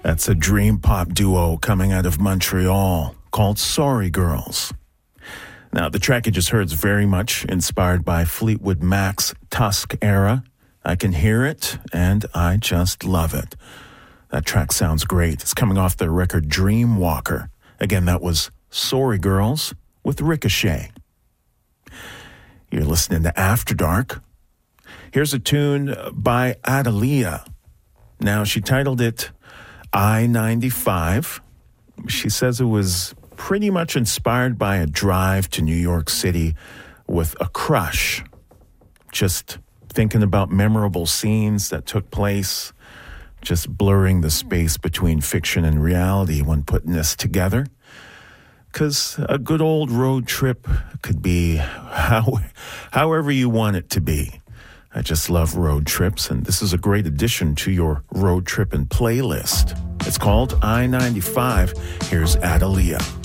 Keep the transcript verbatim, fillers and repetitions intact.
That's a dream pop duo coming out of Montreal called Sorry Girls. Now, the track you just heard is very much inspired by Fleetwood Mac's Tusk era. I can hear it, and I just love it. That track sounds great. It's coming off their record Dreamwalker. Again, that was Sorry Girls with Ricochet. You're listening to After Dark. Here's a tune by Adalia. Now, she titled it I ninety-five. She says it was pretty much inspired by a drive to New York City with a crush. Just thinking about memorable scenes that took place, just blurring the space between fiction and reality when putting this together. Because a good old road trip could be how, however you want it to be. I just love road trips, and this is a great addition to your road trip and playlist. It's called I ninety-five. Here's Adalia.